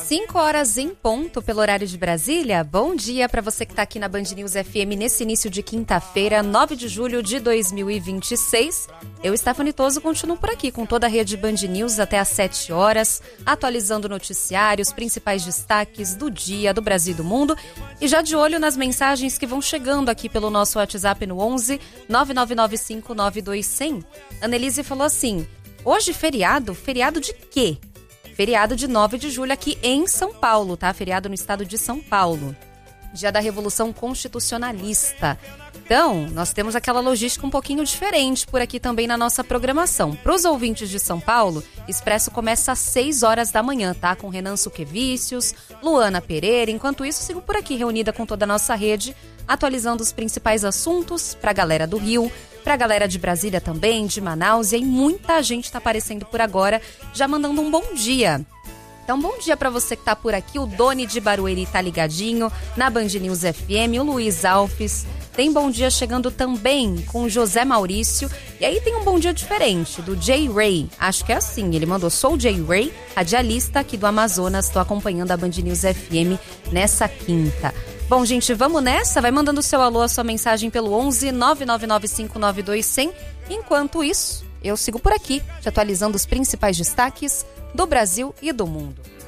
5h em ponto pelo horário de Brasília. Bom dia para você que está aqui na Band News FM nesse início de quinta-feira, 9 de julho de 2026. Eu, Stephanie Toso, continuo por aqui com toda a rede Band News até às 7 horas, atualizando o noticiário, os principais destaques do dia, do Brasil e do mundo. E já de olho nas mensagens que vão chegando aqui pelo nosso WhatsApp no 11 999592100. Annelise falou assim, hoje feriado? Feriado de quê? Feriado de 9 de julho aqui em São Paulo, tá? Feriado no estado de São Paulo. Dia da Revolução Constitucionalista. Então, nós temos aquela logística um pouquinho diferente por aqui também na nossa programação. Para os ouvintes de São Paulo, Expresso começa às 6 horas da manhã, tá? Com Renan Suquevicius, Luana Pereira. Enquanto isso, sigo por aqui reunida com toda a nossa rede, atualizando os principais assuntos para a galera do Rio, para a galera de Brasília também, de Manaus. E aí muita gente está aparecendo por agora, já mandando um bom dia. Então, bom dia para você que tá por aqui. O Doni de Barueri tá ligadinho na Band News FM. O Luiz Alves tem bom dia chegando também com o José Maurício. E aí tem um bom dia diferente do Jay Ray. Acho que é assim, ele mandou, sou o Jay Ray, radialista aqui do Amazonas. Estou acompanhando a Band News FM nessa quinta. Bom, gente, vamos nessa? Vai mandando o seu alô, a sua mensagem pelo 11 999592100. Enquanto isso, eu sigo por aqui, te atualizando os principais destaques do Brasil e do mundo.